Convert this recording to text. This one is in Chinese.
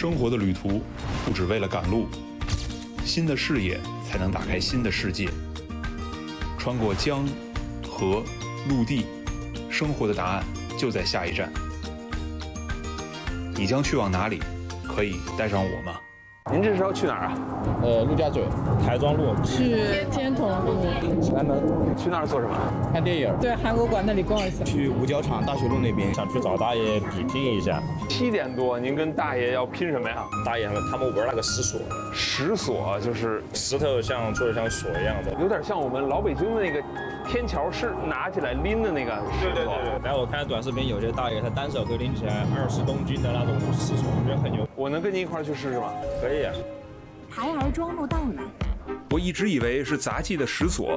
生活的旅途不只为了赶路，新的视野才能打开新的世界。穿过江、河、陆地，生活的答案就在下一站。你将去往哪里？可以带上我吗？ 您这是要去哪儿啊？ 陆家嘴、台庄路， 去天童路、 西南门。 去那儿做什么？ 看电影。 对，韩国馆那里逛一下。 去五角场大学路那边， 想去找大爷比拼一下。 7点多，您跟大爷要拼什么呀？ 大爷他们玩那个石锁， 石锁就是石头做的像锁一样的， 有点像我们老北京的那个天桥是拿起来拎的那个石锁。 对。然后我看短视频，有些大爷他单手可以拎起来20公斤的那种石锁，我觉得很牛。 我能跟您一块儿去试试吗？ 可以啊。 台儿庄路到了。 我一直以为是杂技的石锁，